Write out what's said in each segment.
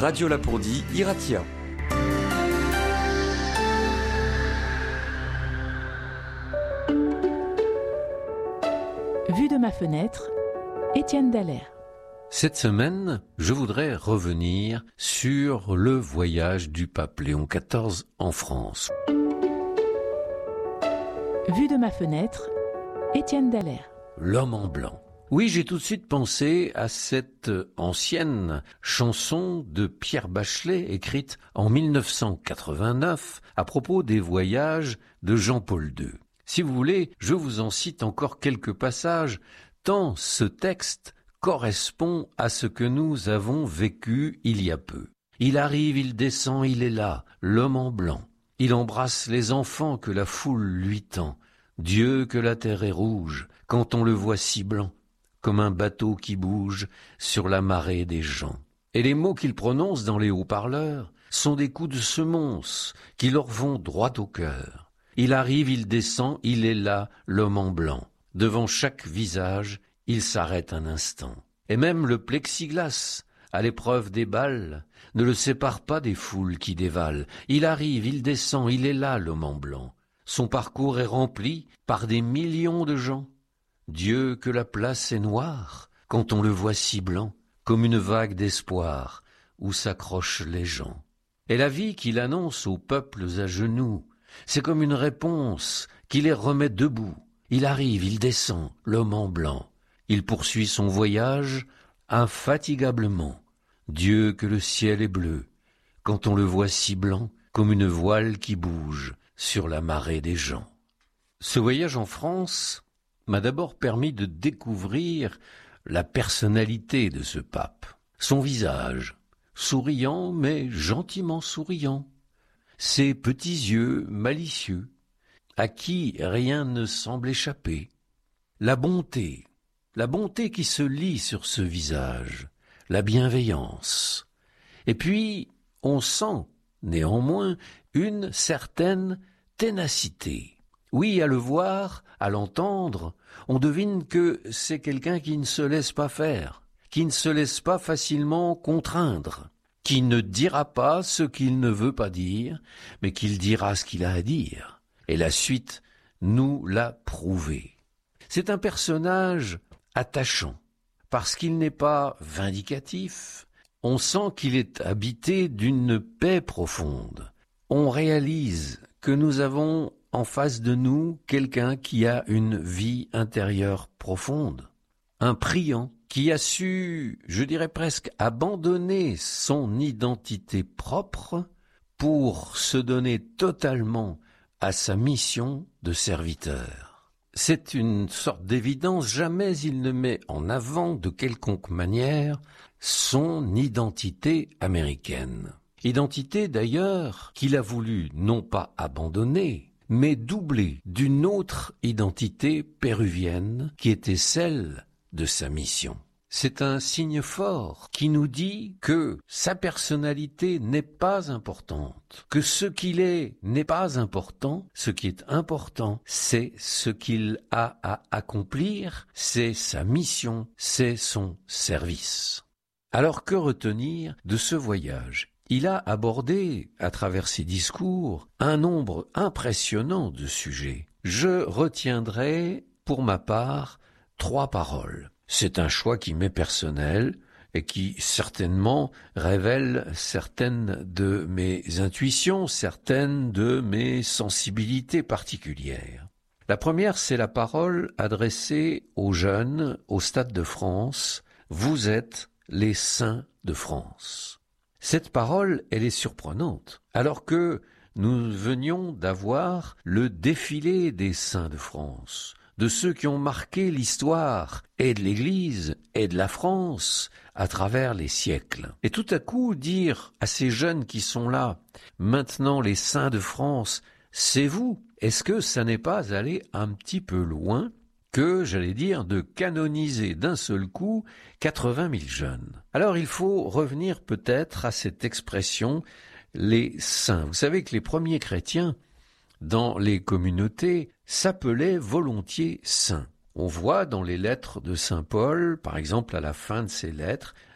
Radio Lapourdie, Iratia. Vue de ma fenêtre, Étienne Dallaire. Cette semaine, je voudrais revenir sur le voyage du pape Léon XIV en France. Vue de ma fenêtre, Étienne Dallaire. L'homme en blanc. Oui, j'ai tout de suite pensé à cette ancienne chanson de Pierre Bachelet écrite en 1989 à propos des voyages de Jean-Paul II. Si vous voulez, je vous en cite encore quelques passages, tant ce texte correspond à ce que nous avons vécu il y a peu. Il arrive, il descend, il est là, l'homme en blanc. Il embrasse les enfants que la foule lui tend. Dieu que la terre est rouge, quand on le voit si blanc, comme un bateau qui bouge sur la marée des gens. Et les mots qu'il prononce dans les haut-parleurs sont des coups de semonce qui leur vont droit au cœur. Il arrive, il descend, il est là, l'homme en blanc. Devant chaque visage, il s'arrête un instant. Et même le plexiglas, à l'épreuve des balles, ne le sépare pas des foules qui dévalent. Il arrive, il descend, il est là, l'homme en blanc. Son parcours est rempli par des millions de gens. Dieu que la place est noire, quand on le voit si blanc, comme une vague d'espoir, où s'accrochent les gens. Et la vie qu'il annonce aux peuples à genoux, c'est comme une réponse qui les remet debout. Il arrive, il descend, l'homme en blanc. Il poursuit son voyage infatigablement. Dieu que le ciel est bleu, quand on le voit si blanc, comme une voile qui bouge sur la marée des gens. Ce voyage en France m'a d'abord permis de découvrir la personnalité de ce pape. Son visage, souriant mais gentiment souriant. Ses petits yeux malicieux, à qui rien ne semble échapper. La bonté qui se lit sur ce visage, la bienveillance. Et puis, on sent, néanmoins, une certaine ténacité. Oui, à le voir, à l'entendre, on devine que c'est quelqu'un qui ne se laisse pas faire, qui ne se laisse pas facilement contraindre, qui ne dira pas ce qu'il ne veut pas dire, mais qu'il dira ce qu'il a à dire. Et la suite nous l'a prouvé. C'est un personnage attachant, parce qu'il n'est pas vindicatif. On sent qu'il est habité d'une paix profonde. On réalise que nous avons en face de nous quelqu'un qui a une vie intérieure profonde, un priant qui a su, je dirais presque, abandonner son identité propre pour se donner totalement à sa mission de serviteur. C'est une sorte d'évidence, jamais il ne met en avant de quelconque manière son identité américaine. Identité d'ailleurs qu'il a voulu non pas abandonner, mais doubler d'une autre identité péruvienne qui était celle de sa mission. C'est un signe fort qui nous dit que sa personnalité n'est pas importante, que ce qu'il est n'est pas important. Ce qui est important, c'est ce qu'il a à accomplir, c'est sa mission, c'est son service. Alors que retenir de ce voyage ? Il a abordé, à travers ses discours, un nombre impressionnant de sujets. Je retiendrai, pour ma part, 3 paroles. C'est un choix qui m'est personnel et qui certainement révèle certaines de mes intuitions, certaines de mes sensibilités particulières. La première, c'est la parole adressée aux jeunes au Stade de France. Vous êtes les saints de France. Cette parole, elle est surprenante, alors que nous venions d'avoir le défilé des saints de France, de ceux qui ont marqué l'histoire et de l'Église et de la France à travers les siècles. Et tout à coup dire à ces jeunes qui sont là, maintenant les saints de France, c'est vous, est-ce que ça n'est pas aller un petit peu loin que, j'allais dire, de canoniser d'un seul coup 80 000 jeunes? Alors il faut revenir peut-être à cette expression, les saints. Vous savez que les premiers chrétiens, dans les communautés, s'appelaient volontiers saints. On voit dans les lettres de saint Paul, par exemple à la fin de ses lettres,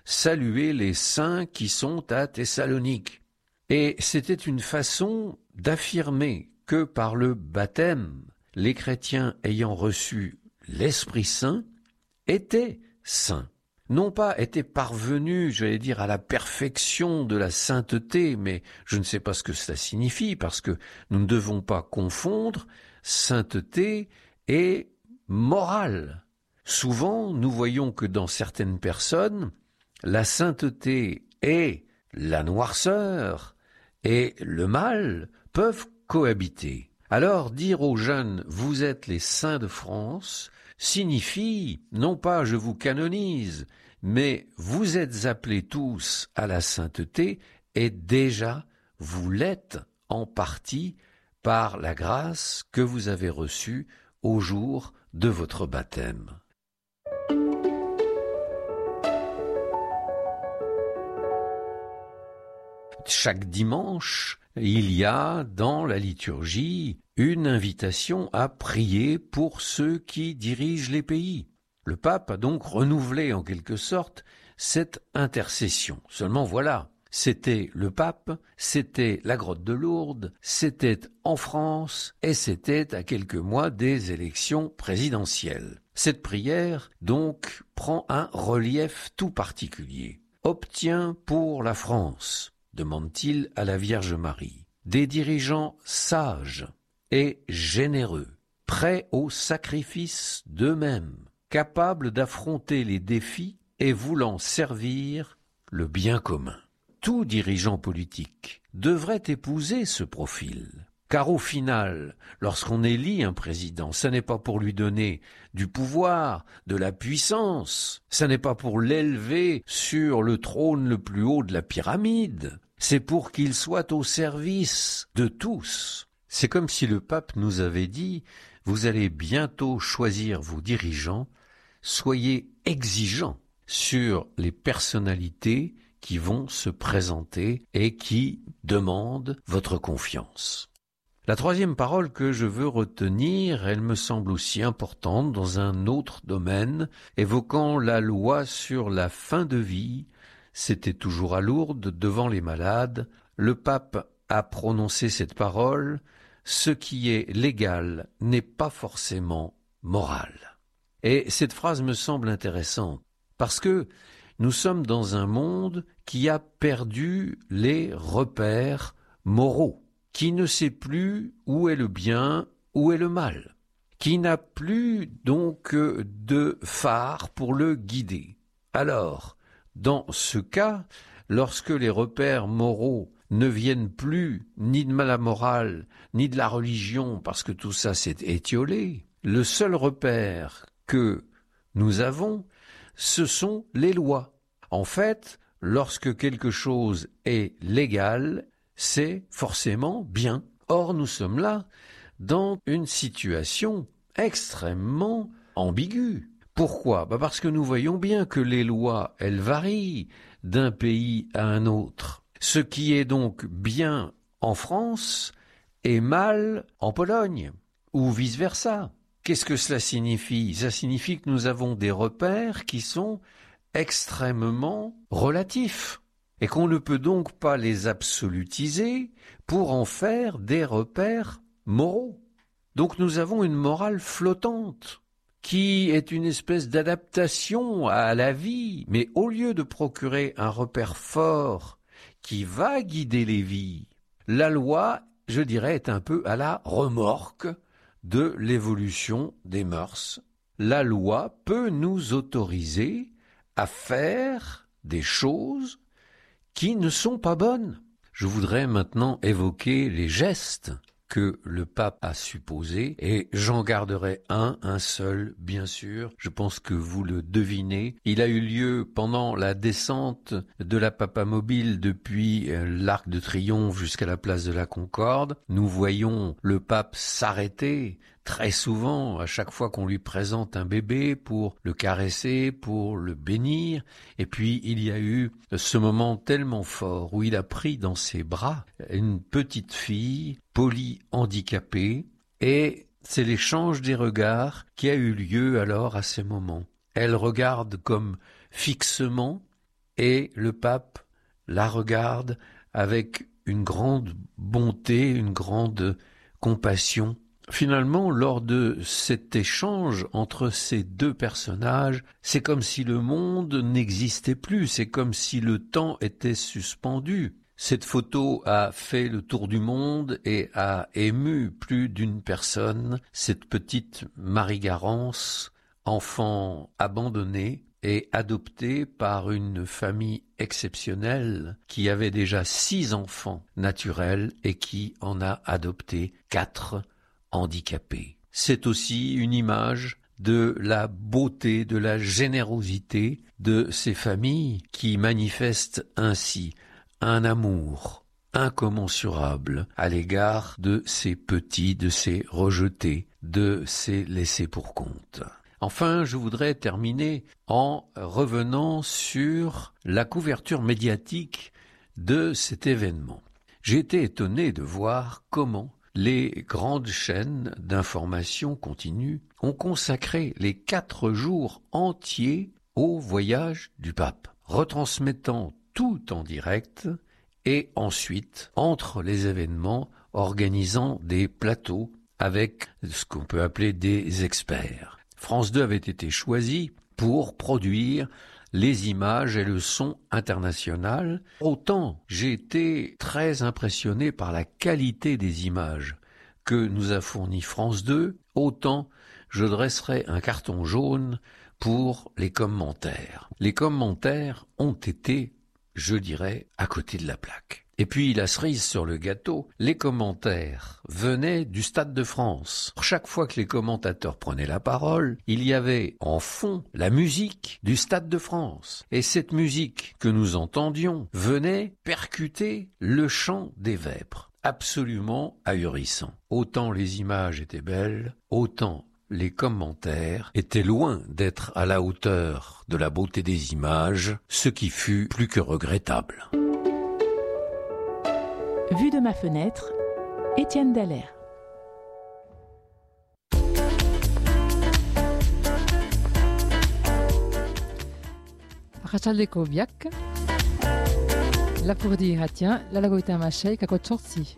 saluez les saints qui sont à Thessalonique. Et c'était une façon d'affirmer que par le baptême, les chrétiens ayant reçu l'Esprit Saint étaient saints. Non pas étaient parvenus, à la perfection de la sainteté, mais je ne sais pas ce que cela signifie, parce que nous ne devons pas confondre sainteté et morale. Souvent, nous voyons que dans certaines personnes, la sainteté et la noirceur et le mal peuvent cohabiter. Alors, dire aux jeunes « vous êtes les saints de France » signifie, non pas « je vous canonise », mais vous êtes appelés tous à la sainteté et déjà vous l'êtes en partie par la grâce que vous avez reçue au jour de votre baptême. Chaque dimanche, il y a dans la liturgie une invitation à prier pour ceux qui dirigent les pays. Le pape a donc renouvelé en quelque sorte cette intercession. Seulement voilà, c'était le pape, c'était la grotte de Lourdes, c'était en France et c'était à quelques mois des élections présidentielles. Cette prière donc prend un relief tout particulier. Obtiens pour la France, demande-t-il à la Vierge Marie, des dirigeants sages et généreux, prêts au sacrifice d'eux-mêmes, capables d'affronter les défis et voulant servir le bien commun. Tout dirigeant politique devrait épouser ce profil, car au final, lorsqu'on élit un président, ce n'est pas pour lui donner du pouvoir, de la puissance, ce n'est pas pour l'élever sur le trône le plus haut de la pyramide, c'est pour qu'il soit au service de tous. C'est comme si le pape nous avait dit « Vous allez bientôt choisir vos dirigeants, soyez exigeants sur les personnalités qui vont se présenter et qui demandent votre confiance. » La troisième parole que je veux retenir, elle me semble aussi importante dans un autre domaine, évoquant la loi sur la fin de vie. C'était toujours à Lourdes, devant les malades. Le pape a prononcé cette parole. Ce qui est légal n'est pas forcément moral. Et cette phrase me semble intéressante, parce que nous sommes dans un monde qui a perdu les repères moraux, qui ne sait plus où est le bien, où est le mal, qui n'a plus donc de phare pour le guider. Alors, dans ce cas, lorsque les repères moraux ne viennent plus ni de la morale, ni de la religion, parce que tout ça s'est étiolé, le seul repère que nous avons, ce sont les lois. En fait, lorsque quelque chose est légal, c'est forcément bien. Or, nous sommes là dans une situation extrêmement ambiguë. Pourquoi ? Parce que nous voyons bien que les lois, elles varient d'un pays à un autre. Ce qui est donc bien en France est mal en Pologne, ou vice-versa. Qu'est-ce que cela signifie ? Ça signifie que nous avons des repères qui sont extrêmement relatifs et qu'on ne peut donc pas les absolutiser pour en faire des repères moraux. Donc nous avons une morale flottante qui est une espèce d'adaptation à la vie, mais au lieu de procurer un repère fort qui va guider les vies, la loi, je dirais, est un peu à la remorque de l'évolution des mœurs. La loi peut nous autoriser à faire des choses qui ne sont pas bonnes. Je voudrais maintenant évoquer les gestes que le pape a supposés, et j'en garderai un seul, bien sûr. Je pense que vous le devinez. Il a eu lieu pendant la descente de la Papamobile depuis l'Arc de Triomphe jusqu'à la place de la Concorde. Nous voyons le pape s'arrêter très souvent, à chaque fois qu'on lui présente un bébé, pour le caresser, pour le bénir. Et puis il y a eu ce moment tellement fort où il a pris dans ses bras une petite fille polyhandicapée, et c'est l'échange des regards qui a eu lieu alors à ces moments. Elle regarde comme fixement, et le pape la regarde avec une grande bonté, une grande compassion. Finalement, lors de cet échange entre ces deux personnages, c'est comme si le monde n'existait plus, c'est comme si le temps était suspendu. Cette photo a fait le tour du monde et a ému plus d'une personne. Cette petite Marie-Garance, enfant abandonnée et adoptée par une famille exceptionnelle qui avait déjà 6 enfants naturels et qui en a adopté 4 handicapés. C'est aussi une image de la beauté, de la générosité de ces familles qui manifestent ainsi un amour incommensurable à l'égard de ces petits, de ces rejetés, de ces laissés pour compte. Enfin, je voudrais terminer en revenant sur la couverture médiatique de cet événement. J'ai été étonné de voir comment les grandes chaînes d'information continue ont consacré les 4 jours entiers au voyage du pape, retransmettant tout en direct et ensuite, entre les événements, organisant des plateaux avec ce qu'on peut appeler des experts. France 2 avait été choisi pour produire les images et le son international. Autant j'ai été très impressionné par la qualité des images que nous a fourni France 2, autant je dresserai un carton jaune pour les commentaires. Les commentaires ont été, je dirais, à côté de la plaque. Et puis la cerise sur le gâteau, les commentaires venaient du Stade de France. Chaque fois que les commentateurs prenaient la parole, il y avait en fond la musique du Stade de France. Et cette musique que nous entendions venait percuter le chant des vêpres. Absolument ahurissant. Autant les images étaient belles, autant les commentaires étaient loin d'être à la hauteur de la beauté des images, ce qui fut plus que regrettable. Vue de ma fenêtre, Étienne Dallaire. Arratsaldeko biak, lapurdi irratia, lalagoita amasei, kako txortzi.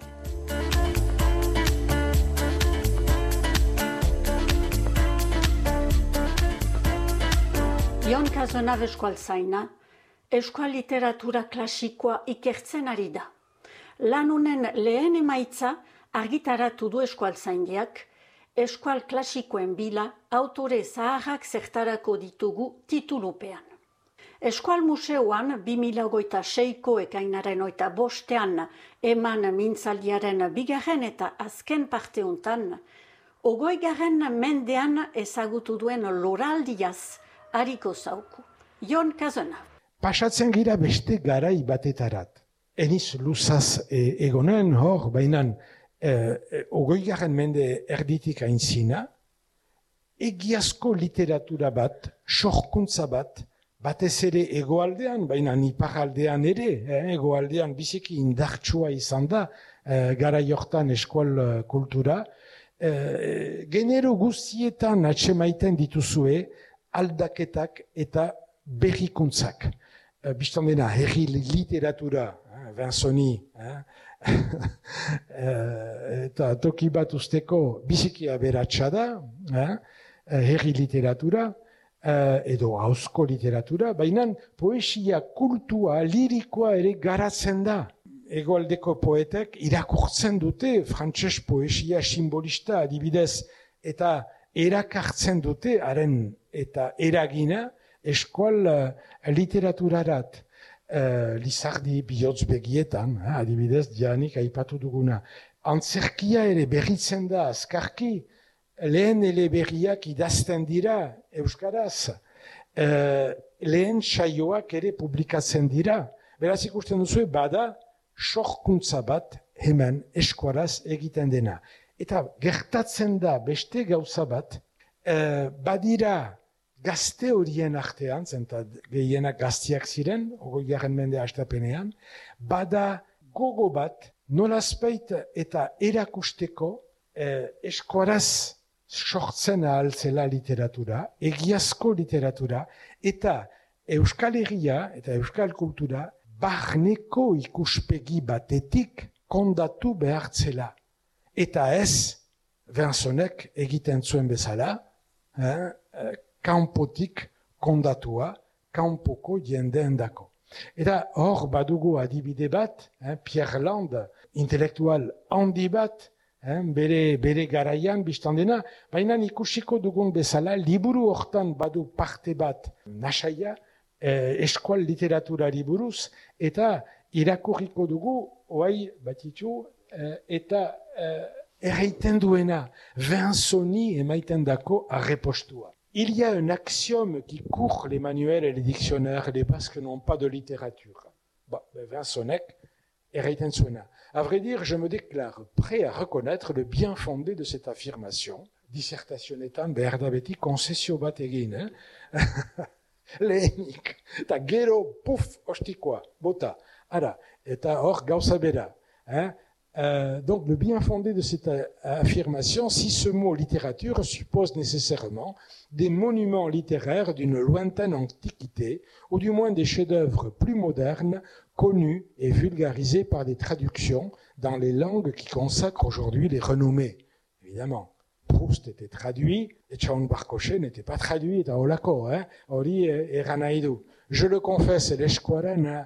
Jon Cazenave eskualtzaina, euskal literatura klasikoa ikertzen ari da. Lan honen lehen emaitza argitaratu du eskualtzaindiak, eskual klasikoen bila autore zaharrak zertarako ditugu titulupean. Eskual museoan 2026ko ekainaren 25ean eman mintzaldiaren 2. eta azken parte hontan, 20. mendean ezagutu duen loraldiaz hariko zauku. Jon Cazenave. Pasatzen gira beste garai batetarat. Eniz luzaz egonen hor, baina 20. mende erditik aintzina, egiazko literatura bat, sorkuntza bat, batez ere egoaldean, baina iparraldean ere, egoaldean biziki indartsua izan da, garai hortan eskual kultura, genero guztietan atsemaiten dituzue aldaketak eta berrikuntzak. Bistan dena, herri literatura, Vinconi, eta toki bat usteko biziki aberatsa da, herri literatura, edo hauzko literatura, baina poesia kultua, lirikoa ere garatzen da. Hegoaldeko poetek irakurtzen dute frantses poesia simbolista adibidez, eta erakartzen dute haren eta eragina eskual literaturarat. Lizardi bihotz begietan, adibidez, dianik aipatu duguna. Antzerkia ere berritzen da azkarki, lehen eleberriak idazten dira euskaraz, lehen saioak ere publikatzen dira. Beraz ikusten duzu, bada sorkuntza bat hemen eskuaraz egiten dena. Eta gertatzen da beste gauza bat, badira gazte horien artean, zenta gehienak gaztiak ziren, 20. mende hastapenean, bada gogo bat, nolazpait eta erakusteko eskuaraz sortzen ahaltzela literatura, egiazko literatura, eta Euskal Herria eta Euskal Kultura barneko ikuspegi batetik kondatu behartzela. Eta ez, Vincennek egiten zuen bezala, kanpotik kondatua, kanpoko jendeendako. Eta hor badugu adibide bat, Pierre Land, intelektual handi bat, bere garaian biztan dena, baina ikusiko dugun bezala, liburu hortan badu parte bat nasaia, eskual literaturari buruz, eta irakurriko dugu, oai batitu, eta erraiten duena, Vincenti emaiten dako arrepostua. Il y a un axiome qui court les manuels et les dictionnaires, les basques n'ont pas de littérature. Bon, Vincennek erraiten zuena. À vrai dire, je me déclare prêt à reconnaître le bien fondé de cette affirmation. Dissertazionetan behar da beti konzesio bat egin, lehenik, eta gero, puf, ostikoa, bota, ara, eta hor gauza bera. Donc, le bien fondé de cette affirmation, si ce mot littérature suppose nécessairement des monuments littéraires d'une lointaine antiquité, ou du moins des chefs-d'œuvre plus modernes, connus et vulgarisés par des traductions dans les langues qui consacrent aujourd'hui les renommées. Évidemment, Proust était traduit, et Etxaun Barkoshe n'était pas traduit, eta holako, hori eran nahi du. Je le confesse, l'eskuaren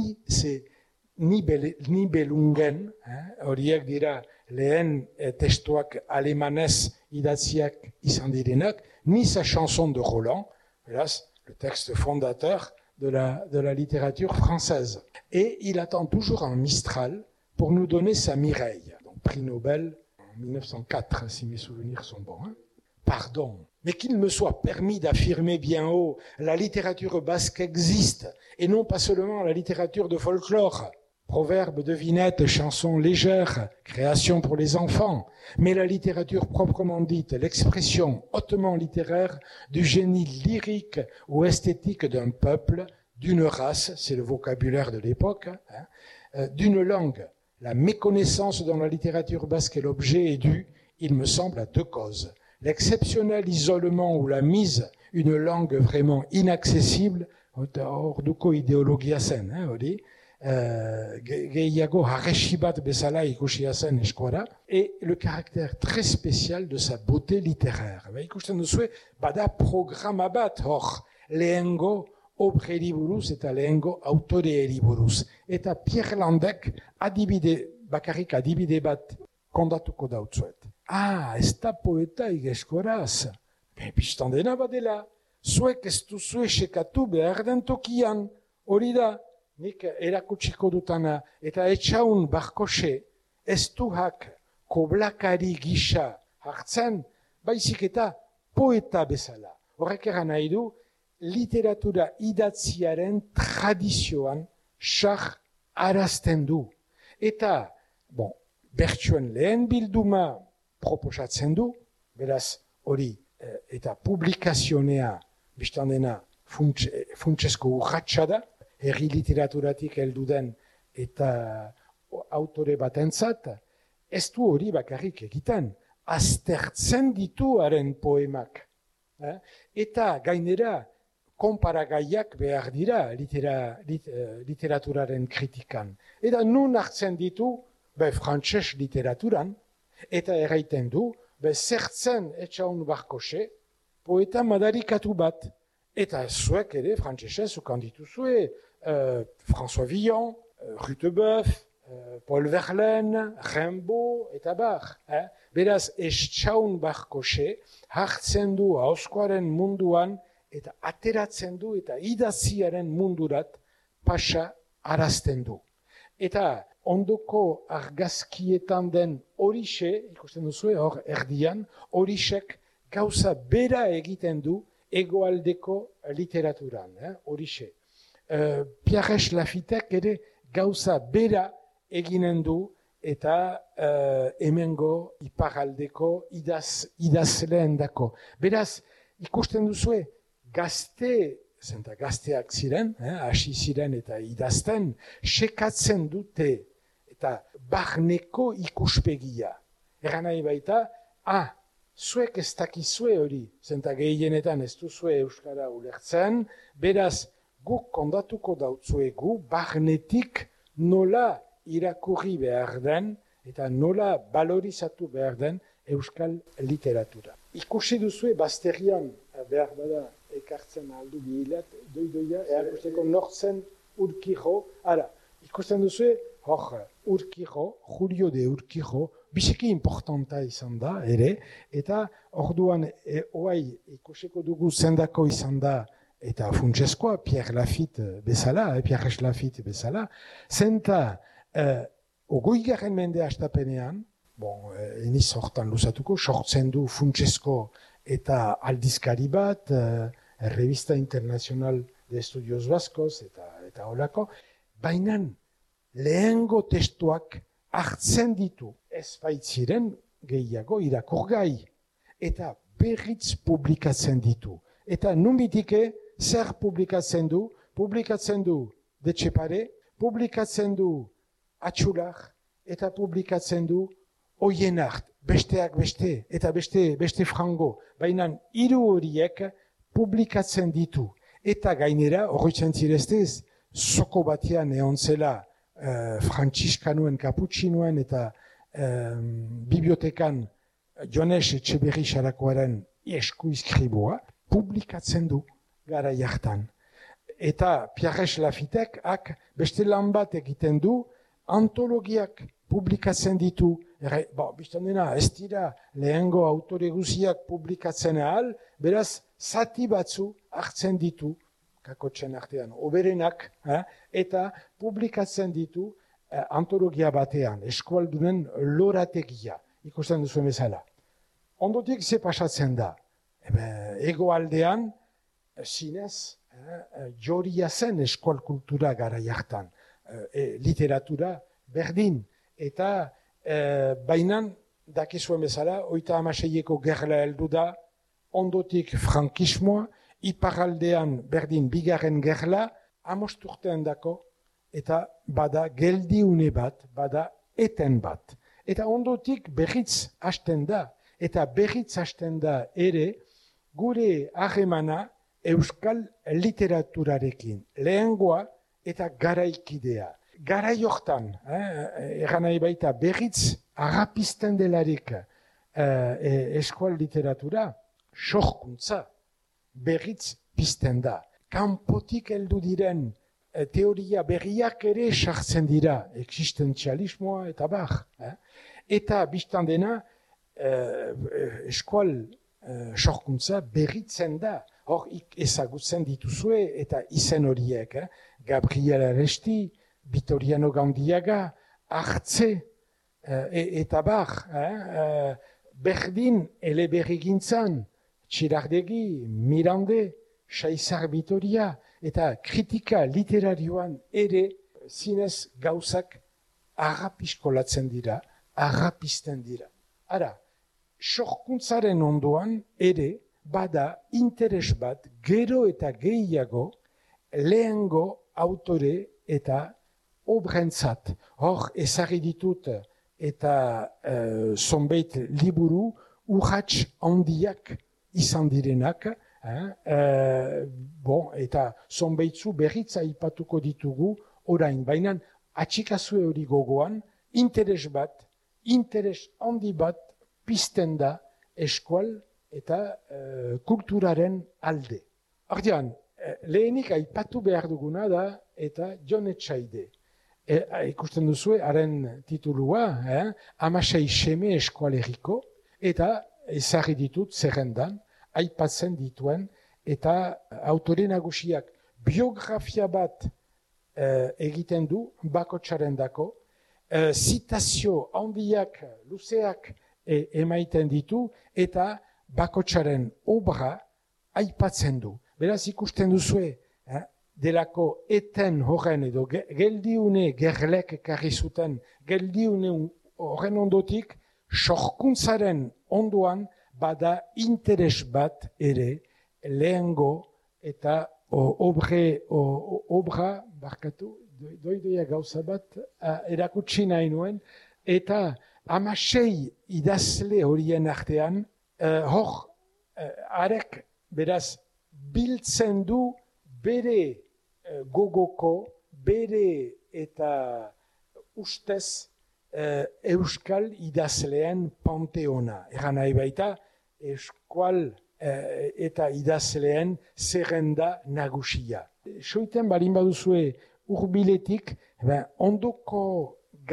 ni belungen, horiek dira lehen testuak alemanez idatziak izan direnak, ni sa chanson de Roland, hélas, le texte fondateur de la littérature française. Et il attend toujours un Mistral pour nous donner sa Mireille, donc prix Nobel en 1904, si mes souvenirs sont bons. Pardon, mais qu'il me soit permis d'affirmer bien haut, la littérature basque existe, et non pas seulement la littérature de folklore. Proverbes, devinettes, chansons légères, créations pour les enfants, mais la littérature proprement dite, l'expression hautement littéraire du génie lyrique ou esthétique d'un peuple, d'une race, c'est le vocabulaire de l'époque, d'une langue. La méconnaissance dont la littérature basque est l'objet est due, il me semble, à deux causes. L'exceptionnel isolement ou la mise, une langue vraiment inaccessible, orduko ideologia zen, gehiago harresi bat bezala ikusia zen eskuara, et le caractère très spécial de sa beauté littéraire. Ikusten duzue, bada programa bat hor, lehengo obreri buruz eta lehengo autoreeri buruz. Eta Pierre Landek bakarrik adibide bat kondatuko dautzuet. Ez da poeta igezkoraz. Pistan dena badela, zuek ez duzue sekatu behar den tokian, hori da, nik erakutsiko dutana, eta Etxaun Barkoshe ez duhak koblakari gisa hartzen, baizik eta poeta bezala. Horrek eran nahi du, literatura idatziaren tradizioan sar arazten du. Eta, bertsuen lehen bilduma proposatzen du, beraz hori, eta publikazionea, biztan dena, funtsesko urratxa da, herri literaturatik heldu den eta autore batentzat, ez du hori bakarrik egiten, aztertzen ditu haren poemak. Eta gainera, konparagaiak behar dira literaturaren kritikan. Eta nun hartzen ditu, frantses literaturan, eta erraiten du, zertzen Etxaun Barkoshe, poeta madarikatu bat. Eta zuek ere, frantsesez, ukan dituzue, François Villon, Rutebeuf, Paul Verlaine, Rimbaud, eta bar. Beraz, Etxaun Barkoshe hartzen du ahozkoaren munduan, eta ateratzen du, eta idatziaren mundurat pasa arazten du. Eta ondoko argazkietan den horixe, ikusten duzue, hor erdian, horixek gauza bera egiten du egoaldeko literaturan, horixe. Pierres Lafitek ere gauza bera eginen du eta hemengo iparaldeko idazleen dako. Beraz, ikusten duzue, gazteak ziren, hasi ziren eta idazten, sekatzen dute eta barneko ikuspegia. Eran nahi baita, zuek ez dakizue hori, zenta gehienetan ez duzue euskara ulertzen, beraz, guk kondatuko dautzuegu barnetik nola irakurri behar den eta nola balorizatu behar den euskal literatura. Ikusi duzue bazterian behar bada ekartzen aldu bihilat, doidoia, erakusteko nortzen Urquijo, ikusten duzue, Urquijo, Julio de Urquijo, biziki importanta izan da, ere, eta orduan, oai, ikusiko dugu zendako izan da, eta funtsezkoa, Pierre Lafitte bezala, zenta, ogoigarren mende hastapenean, eniz hortan luzatuko, sortzen du funtsezko eta aldizkari bat, Revista Internacional de Estudios Vascos, eta holako, baina lehengo testuak hartzen ditu, ez baitziren gehiago irakurgai, eta berriz publikatzen ditu. Eta numitike zer publikatzen du? Publikatzen du Detxepare, publikatzen du Atxular, eta publikatzen du Oienart, besteak beste, eta beste frango. Baina hiru horiek publikatzen ditu. Eta gainera, horretzen zireztez, soko batean egon zela Frantziskanoen, Kaputxinoen eta bibliotekan Jones Etxeberri Xarakoaren esku izkribua, publikatzen du gara jartan. Eta Pierre Lafittek beste lan bat egiten du, antologiak publikatzen ditu. Bistan dena, ez dira lehengo autore guziak publikatzen ahal, beraz, zati batzu hartzen ditu, kakotxen artean, oberenak, eta publikatzen ditu antologia batean, eskualdunen lorategia, ikusten duzu bezala. Ondotik ze pasatzen da, egoaldean, zinez, joria zen eskual kultura gara jartan, literatura berdin, eta bainan, dakizuen bezala, 36eko gerla heldu da, ondotik frankismoa, iparaldean berdin bigarren gerla, 5 urtean dako, eta bada geldiune bat, bada eten bat. Eta ondotik berriz hasten da, eta berriz hasten da ere, gure harremana euskal literaturarekin, lehengoa eta garaikidea. Garai hortan, eran nahi baita berriz harrapisten delarik eskual literatura, sorkuntza, berriz pizten da. Kanpotik heldu diren teoria berriak ere sartzen dira, existentzialismoa eta bar. Eta biztan dena, eskual sorkuntza berritzen da. Hor ezagutzen dituzue eta izen horiek, Gabriel Aresti, Vitoriano Gandiaga, Artze, eta bar, berdin eleberrigintzan, Txirardegi, Mirande, Saizar Vitoria, eta kritika literarioan ere zinez gauzak harrapiskolatzen dira, harrapisten dira. Ara, sorkuntzaren ondoan ere bada interes bat gero eta gehiago lehengo autore eta obrentzat. Hor ezarri ditut eta zonbait liburu urrats handiak izan direnak, eta zonbaitzu berriz aipatuko ditugu orain, baina atxikazue hori gogoan, interes handi bat pizten da eskual eta kulturaren alde. Ordean, lehenik aipatu behar duguna da eta Jon Etxaide. Ikusten duzue, haren titulua, 16 seme eskualeriko, eta ezarri ditut zerrendan, aipatzen dituen, eta autore nagusiak biografia bat egiten du bakotsaren dako, zitazio handiak, luzeak emaiten ditu, eta bakotsaren obra aipatzen du. Beraz ikusten duzue, delako eten horren edo geldiune gerlek ekarri zuten, geldiune horren ondotik, sorkuntzaren ondoan bada interes bat ere lehengo eta obra, barkatu, doidoia gauza bat, erakutsi nahi nuen, eta 16 idazle horien artean, arek beraz biltzen du bere gogoko, bere eta ustez euskal idazleen panteona. Egan nahi baita, euskal eta idazleen zerrenda nagusia. Soiten balin baduzue urbiletik, ondoko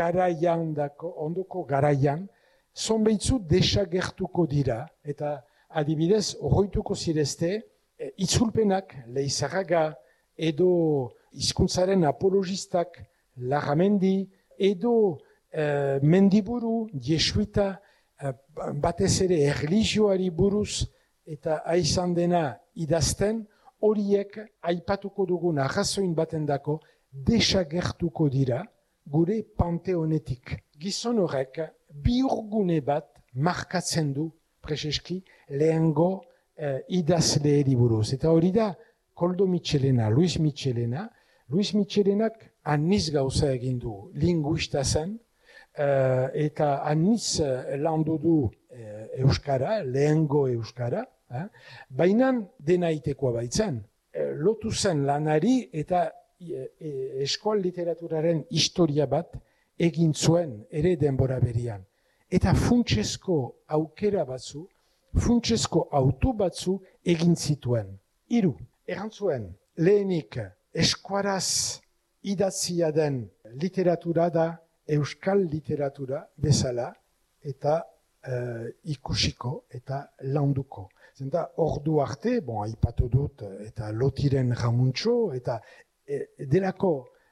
garaian, zonbeitzu desagertuko dira, eta adibidez, horroituko zirezte, itzulpenak, Leizarraga, edo hizkuntzaren apologistak, Larramendi, edo Mendiburu, jesuita, batez ere erlijioari buruz, eta aizan dena idazten, horiek aipatuko dugun arrazoin batendako desagertuko dira gure panteonetik. Gizon horrek bihurgune bat markatzen du preseski lehengo idazleeri buruz. Eta hori da Koldo Mitxelena, Luis Mitxelena. Luis Mitxelenak aniz gauza egin du, linguista zen, eta aniz landu du euskara, lehengo euskara, baina dena itekoa baitzen. Lotu zen lanari eta eskual literaturaren historia bat egin zuen ere denbora berian. Eta funtsezko aukera batzu, funtsezko auto batzu egin zituen. 3. Erantzuen, lehenik eskuaraz idatzia den literatura da euskal literatura bezala eta ikusiko eta landuko. Zenta ordu arte, aipatu dut, eta Lotiren Ramuntxo, eta delako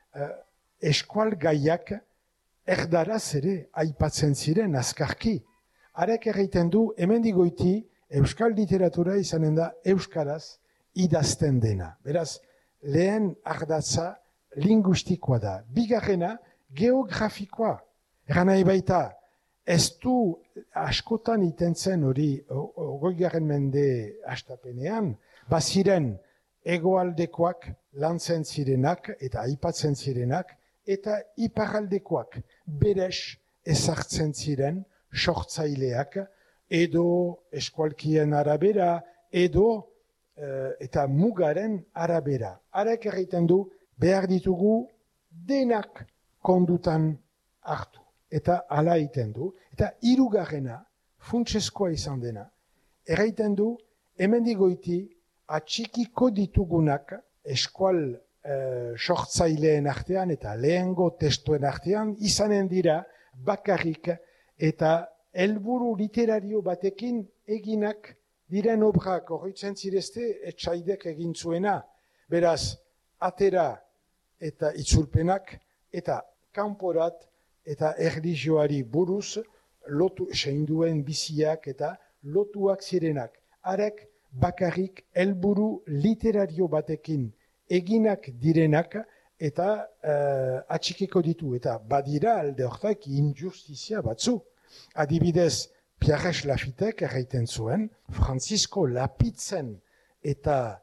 eskual gaiak erdaraz ere aipatzen ziren azkarki. Arek erraiten du, hemendik goiti, euskal literatura izanen da euskaraz idazten dena. Beraz, lehen ardatza linguistikoa da. Bigarrena, geografikoa. Eran nahi baita, ez du askotan itentzen hori 20. mende hastapenean, baziren hegoaldekoak lantzen zirenak eta aipatzen zirenak, eta iparaldekoak berez ezartzen ziren sortzaileak, edo eskualkien arabera, edo eta mugaren arabera. Arek egiten du, behar ditugu denak kondutan hartu. Eta hala egiten du. Eta 3. funtsezkoa izan dena. Erraiten du, hemendik goiti atxikiko ditugunak eskual sortzaileen artean eta lehengo testuen artean izanen dira bakarrik eta helburu literario batekin eginak diren obrak horretzen zirezte etxaidek egin zuena. Beraz, atera eta itzulpenak eta kanporat eta erlijioari buruz lotu seinduen biziak eta lotuak zirenak. Arek bakarrik helburu literario batekin eginak direnak eta atxikiko ditu. Eta badira alde hortak injustizia batzu. Adibidez, Pierres Lafitek erraiten zuen, Francisco Lapitzen eta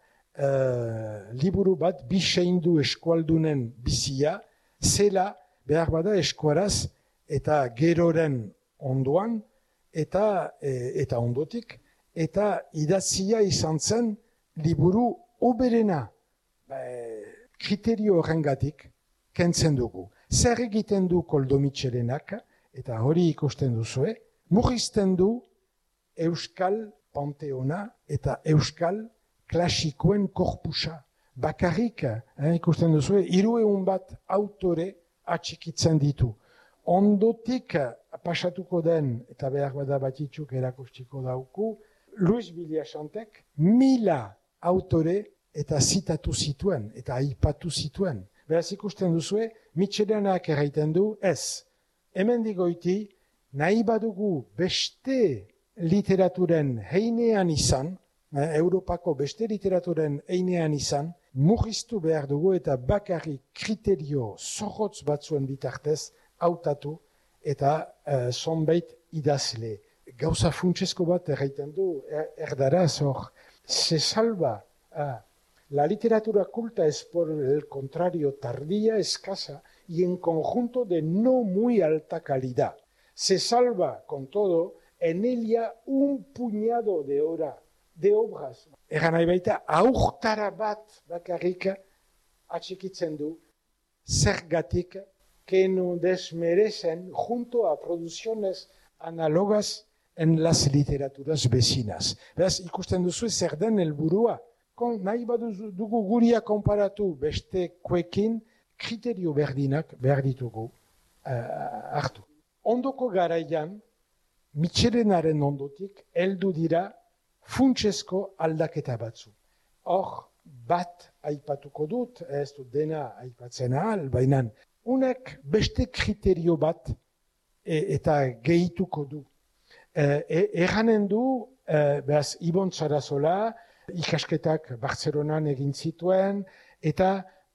liburu bat biseindu eskualdunen bizia, zela behar bada eskuaraz eta geroren ondoan eta ondotik, eta idatzia izan zen liburu oberena. Kriterio horrengatik kentzen dugu. Zer egiten du Koldo Mitxelenak, eta hori ikusten duzue, murrizten du euskal panteona eta euskal klasikoen korpusa. Bakarrik, ikusten duzue, 300 bat autore atxikitzen ditu. Ondotik pasatuko den, eta behar bada batitxuk erakustiko dauku, Luis Villasantek 1000 autore eta zitatu zituen, eta aipatu zituen. Beraz ikusten duzue, Mitxelenak erraiten du, ez. Hemendik goiti, nahi badugu beste literaturen heinean izan, Europako beste literaturen heinean izan, murriztu behar dugu eta bakarrik kriterio zorrotz batzuen bitartez hautatu eta zonbait idazle. Gauza funtsezko bat erraiten du, erdaraz hor, se salva la literatura culta es por el contrario tardía, escasa y en conjunto de no muy alta calidad. Se salva, con todo, en ella un puñado de obras. Egan nahi baita, aurtara bat bakarrik atxikitzen du zergatik que no desmerecen junto a producciones análogas en las literaturas vecinas. Beraz, ikusten duzu zer den helburua. Nahi badugu guria konparatu bestekoekin, kriterio berdinak behar ditugu hartu. Ondoko garaian, Mitxelenaren ondotik, heldu dira funtsezko aldaketa batzu. Hor, bat aipatuko dut, ez dut dena aipatzen ahal, baina unek beste kriterio bat eta gehituko du. Erranen du, behaz, Ibon Sarasola, ikasketak Bartzelonan egin zituen, eta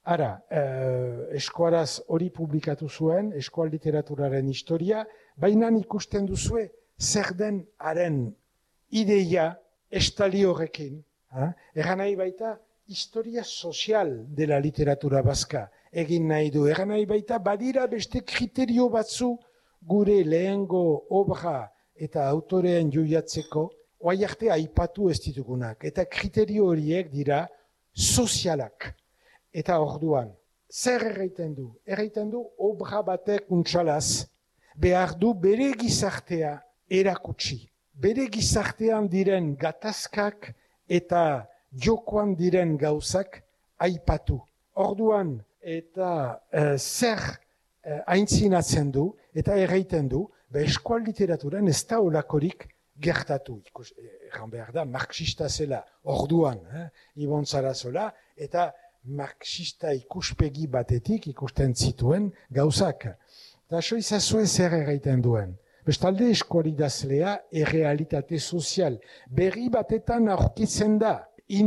eskuaraz hori publikatu zuen, eskual literaturaren historia, baina ikusten duzue, zer den haren ideia estali horrekin, erran nahi baita, historia sozial de la literatura baska egin nahi du, erran nahi baita, badira beste kriterio batzu gure lehengo obra eta autorean joiatzeko, oai arte aipatu ez ditugunak, eta kriterio horiek dira sozialak. Eta orduan, zer erraiten du? Erraiten du obra batek untxalaz, behar du bere gizartea erakutsi. Bere gizartean diren gatazkak eta jokoan diren gauzak aipatu. Orduan, eta zer aintzinatzen du, eta erraiten du, eskual literaturan ez da olakorik gertatu. Egan behar da, marxista zela orduan, Ibon Sarasola, eta marxista ikuspegi batetik ikusten zituen gauzak. Eta so izazue zer erraiten duen. Bestalde eskualidazlea errealitate sozial berri batetan aurkitzen da.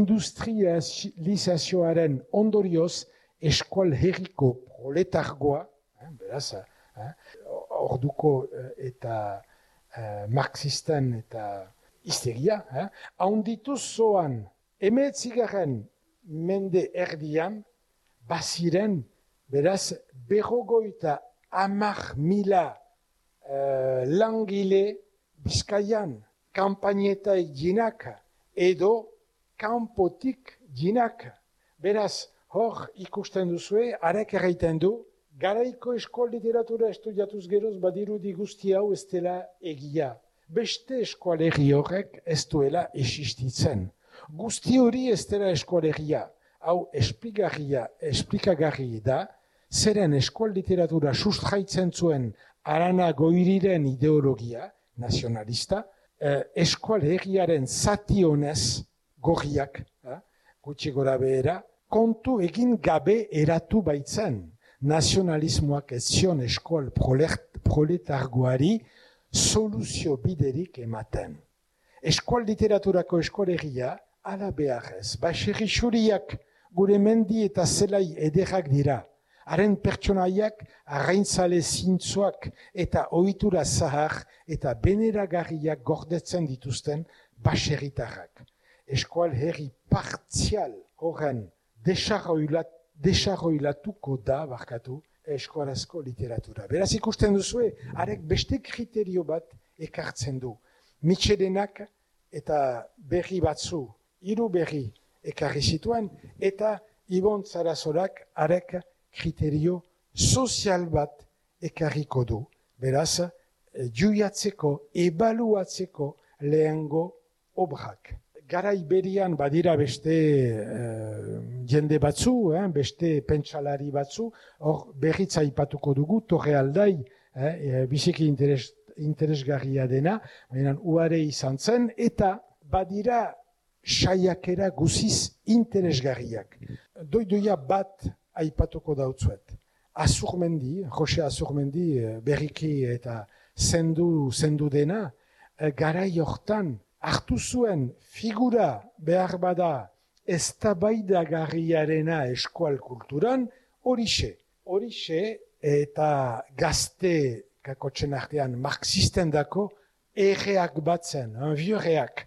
Industrializazioaren ondorioz eskual herriko proletargoa, beraz, orduko eta marxisten eta histeria, haunditu zoan, 19. mende erdian, baziren, beraz, 50.000 langile Bizkaian, kanpainetai jinak, edo kanpotik jinak. Beraz, hor ikusten duzue, arek erraiten du, garaiko eskoal literatura estudiatuz geroz badirudi guzti hau ez dela egia. Beste eskoalerri horrek ez duela existitzen. Guzti hori ez dela eskoalegia. Hau esplikagarri da, zeren eskoal literatura sustraitzen zuen Arana Goiriren ideologia nazionalista, eskoaleriaren zati honez gorriak, gutxi gora behera, kontu egin gabe eratu baitzen. Nazionalismoak ez zion eskoal proletargoari soluzio biderik ematen. Eskual literaturako eskoalegia, ala beharrez, baserri xuriak gure mendi eta zelai ederrak dira. Haren pertsonaiak arraintzale zintzoak eta ohitura zahar eta beneragarriak gordetzen dituzten baserritarrak. Eskual herri partzial horren desarroilatuko da, eskualazko literatura. Beraz ikusten duzue, harek beste kriterio bat ekartzen du. Mitxelenak eta berri batzu, 3 berri ekarri zituen, eta Ibon Sarasolak harek kriterio sozial bat ekarriko du. Beraz, juiatzeko, ebaluatzeko lehengo obrak. Garai berian badira beste jende batzu, beste pentsalari batzu, hor berritza aipatuko dugu, Torrealdai, biziki interesgarria dena, baina uare izan zen, eta badira saiakera guziz interesgarriak. Doidoia bat aipatuko dautzuet. Azurmendi, Jose Azurmendi berriki eta zendu dena, garai hortan hartu zuen figura behar bada eztabaidagarriarena eskual kulturan, horixe eta gazte kakotzen artean marxisten dako erreak batzen, vieureak.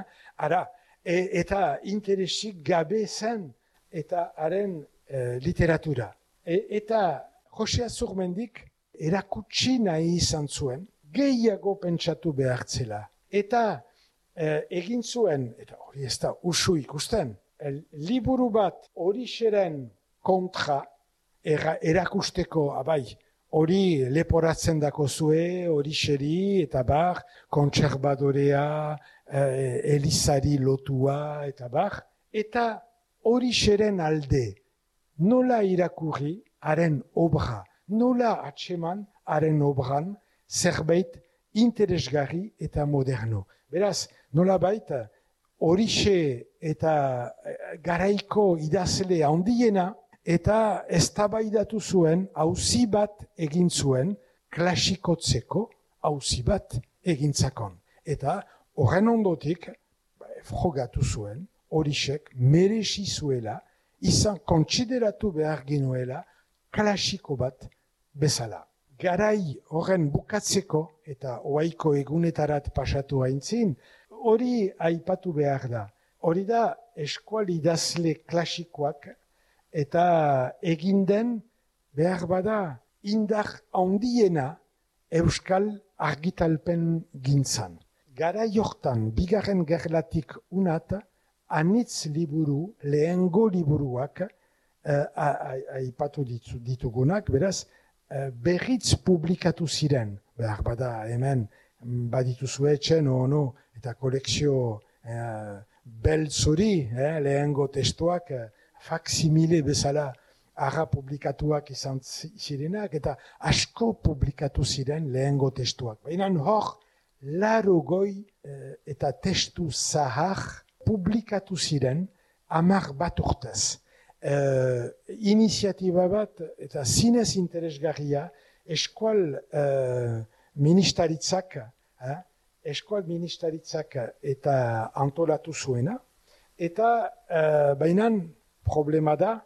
Eta interesik gabe zen eta haren literatura. Eta Jose Azurmendik erakutsi nahi izan zuen, gehiago pentsatu behartzela. Eta egin zuen, eta hori ez da usu ikusten, liburu bat horixeren kontra erakusteko, abai, hori leporatzen dako zue, hori xeri, eta bar, kontserbadorea, elizari lotua, eta bar, eta hori xeren alde, nola irakurri haren obra, nola atseman haren obran zerbait interesgarri eta moderno. Beraz, nola baita, horixe eta garaiko idazle handiena, eta eztabaidatu zuen, auzi bat egin zuen, klasikotzeko auzi bat egintzakon. Eta horren ondotik, frogatu zuen, horixek merezi zuela, izan kontsideratu behar ginuela, klasiko bat bezala. Garai horren bukatzeko, eta oaiko egunetarat pasatu haintzin, hori aipatu behar da. Hori da eskualidazle klasikoak, eta eginden behar bada indar handiena euskal argitalpen gintzan. Garai hortan, bigarren gerlatik unat, anitz liburu, lehengo liburuak, aipatu ditugunak, beraz, berriz publikatu ziren. Behar bada hemen badituzue etxen ono, eta kolekzio beltzori, lehengo testuak, faksimile bezala arra publikatuak izan zirenak, eta asko publikatu ziren lehengo testuak. Baina hor, 80 eta testu zahar publikatu ziren 10 bat urtez. Iniziatiba bat, eta zinez interesgarria, eskual ministaritzak eta antolatu zuena, eta bainan problema da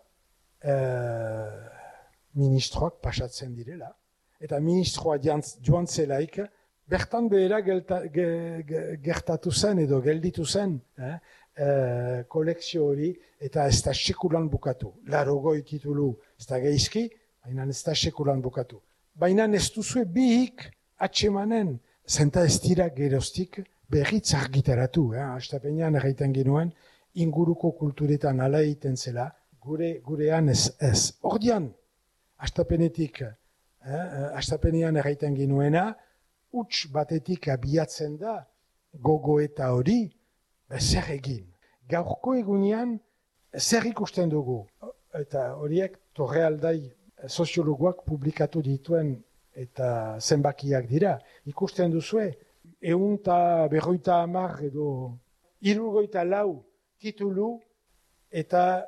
ministroak pasatzen direla, eta ministroa joan zelaik, bertan behera gertatu zen edo gelditu zen kolekzio hori, eta ez da sekulan bukatu. 80 titulu ez da geizki, baina ez da sekulan bukatu. Baina ez duzue bihik atsemanen, zenta ez dira geroztik berriz argitaratu. Astapenean erraiten genuen, inguruko kulturetan ala egiten zela, gurean ez. Ordian, astapenean erraiten genuena, huts batetik abiatzen da, gogoeta hori, zer egin. Gaurko egunean, zer ikusten dugu. Eta horiek Torrealdai soziologoak publikatu dituen eta zenbakiak dira. Ikusten duzue, 150 edo 74 titulu eta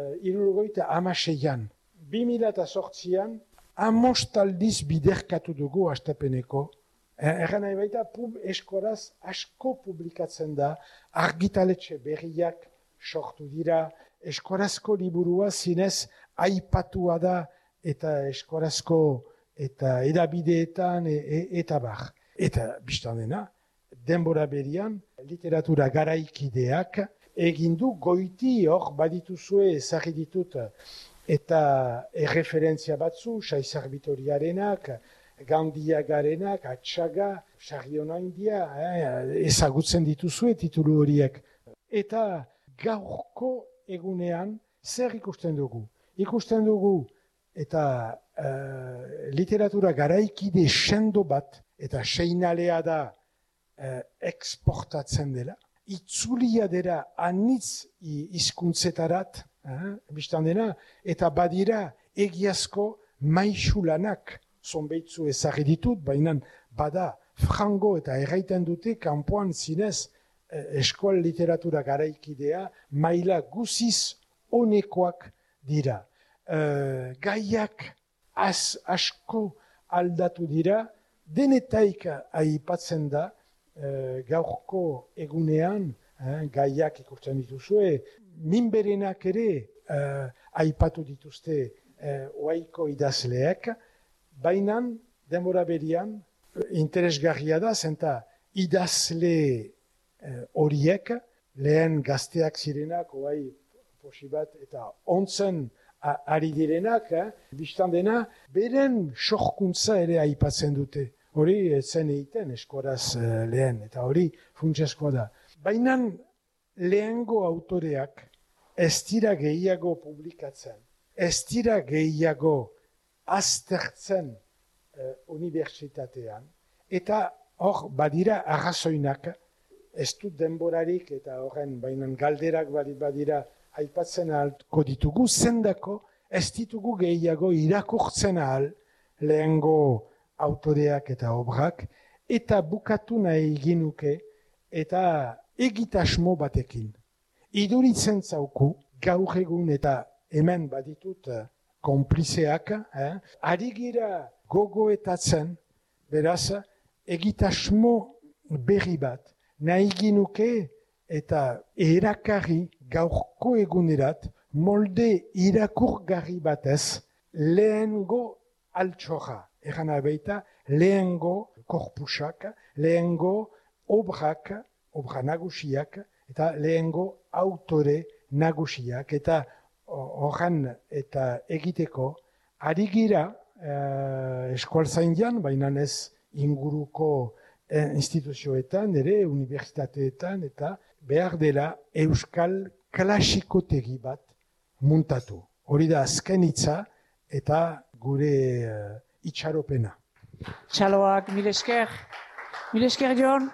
76an. 2008an, 5 aldiz biderkatu dugu astapeneko. Erran nahi baita, eskoraz asko publikatzen da, argitaletxe berriak sortu dira, eskorazko liburua zinez aipatua da, eta eskorazko eta edabideetan eta bar. Eta biztan dena, denbora berian, literatura garaikideak egindu goiti hor badituzue ezagri ditut eta erreferentzia batzu, Saizar Bitoriarenak, Gandiagarenak, Atxaga, Sarrionaindia, ezagutzen dituzue titulu horiek. Eta gaurko egunean zer ikusten dugu? Ikusten dugu eta literatura garaikide sendo bat, eta seinalea da eksportatzen dela, itzulia dela anitz hizkuntzetarat, biztan dena, eta badira egiazko maixulanak, zonbeitzu ezagri ditut, baina bada frango eta erraiten dute kanpoan zinez eskual literatura garaikidea maila guziz onekoak dira. Gaiak asko aldatu dira, denetaik aipatzen da gaurko egunean, gaiak ikusten dituzue, minberenak ere aipatu dituzte oaiko idazleek, baina denbora berian interesgarria da, zenta idazle horiek, lehen gazteak zirenak, oai posibat, eta ontzen ari direnak, biztan dena, beren sorkuntza ere aipatzen dute. Hori zen egiten eskoraz lehen, eta hori funtsezkoa da. Baina lehengo autoreak ez dira gehiago publikatzen. ez dira gehiago aztertzen unibertsitatean, eta hor badira arrazoinak, ez dut denborarik eta horren bainan galderak badira aipatzen ahalko ditugu, zendako ez ditugu gehiago irakurtzen ahal lehengo autoreak eta obrak, eta bukatu nahi ginuke eta egitasmo batekin. Iduritzen zauku, gaur egun eta hemen baditut konplizeak, ari gira gogoetatzen, beraz, egitasmo berri bat, nahi ginuke eta erakarri gaurko egunerat, molde irakurgarri batez, lehengo altxorra, erana baita, lehengo korpusak, lehengo obrak, obra nagusiak, eta lehengo autore nagusiak, eta horren eta egiteko, ari gira eskualtzaindian, baina ez inguruko instituzioetan, ere unibertsitateetan, eta behar dela euskal klasikotegi bat muntatu. Hori da azken hitza eta gure itxaropena. Txaloak, mil esker Jon.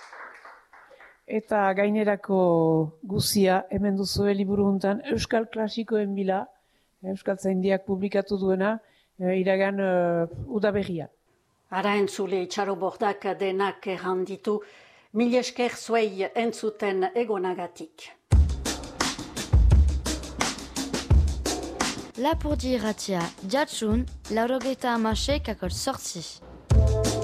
Eta gainerako guzia hemen duzue liburu hontan Euskal Klasikoen bila, Euskaltzaindiak publikatu duena, iragan udaberrian. Ara entzule itxarobordak denak erranditu, mil esker zuei entzuten egonagatik. Lapurdi irratia, jatsun, 96,8.